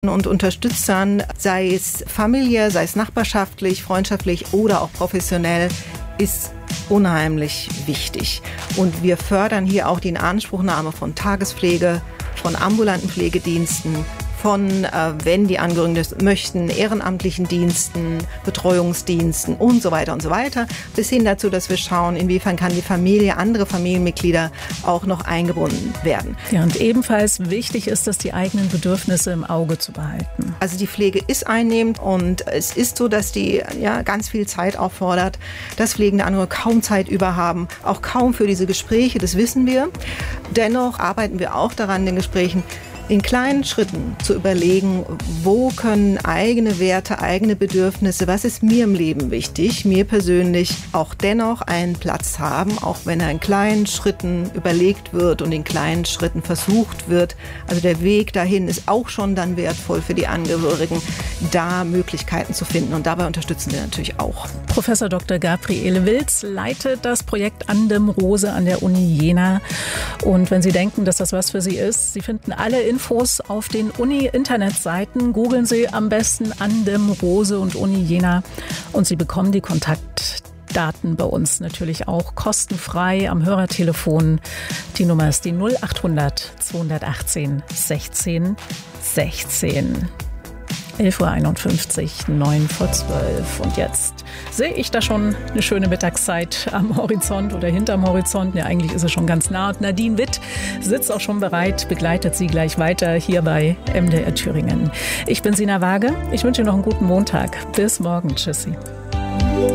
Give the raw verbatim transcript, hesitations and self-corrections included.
und Unterstützern, sei es familiär, sei es nachbarschaftlich, freundschaftlich oder auch professionell, ist unheimlich wichtig. Und wir fördern hier auch die Inanspruchnahme von Tagespflege, von ambulanten Pflegediensten, von, äh, wenn die Angehörigen das möchten, ehrenamtlichen Diensten, Betreuungsdiensten und so weiter und so weiter, bis hin dazu, dass wir schauen, inwiefern kann die Familie, andere Familienmitglieder auch noch eingebunden werden. Ja, und ebenfalls wichtig ist es, die eigenen Bedürfnisse im Auge zu behalten. Also die Pflege ist einnehmend und es ist so, dass die ja ganz viel Zeit auffordert, dass pflegende Angehörige kaum Zeit über haben, auch kaum für diese Gespräche, das wissen wir. Dennoch arbeiten wir auch daran, in den Gesprächen in kleinen Schritten zu überlegen, wo können eigene Werte, eigene Bedürfnisse, was ist mir im Leben wichtig, mir persönlich auch dennoch einen Platz haben, auch wenn er in kleinen Schritten überlegt wird und in kleinen Schritten versucht wird. Also der Weg dahin ist auch schon dann wertvoll für die Angehörigen, da Möglichkeiten zu finden. Und dabei unterstützen wir natürlich auch. Professor Doktor Gabriele Wilz leitet das Projekt Andem Rose an der Uni Jena. Und wenn Sie denken, dass das was für Sie ist, Sie finden alle Infos Infos auf den Uni-Internetseiten. Googeln Sie am besten Andem Rose und Uni Jena und Sie bekommen die Kontaktdaten bei uns natürlich auch kostenfrei am Hörertelefon. Die Nummer ist die null achthundert zweihundertachtzehn sechzehn sechzehn. elf Uhr einundfünfzig, neun vor zwölf. Und jetzt sehe ich da schon eine schöne Mittagszeit am Horizont oder hinterm Horizont. Ja, eigentlich ist es schon ganz nah. Und Nadine Witt sitzt auch schon bereit, begleitet Sie gleich weiter hier bei M D R Thüringen. Ich bin Sina Waage. Ich wünsche Ihnen noch einen guten Montag. Bis morgen. Tschüssi.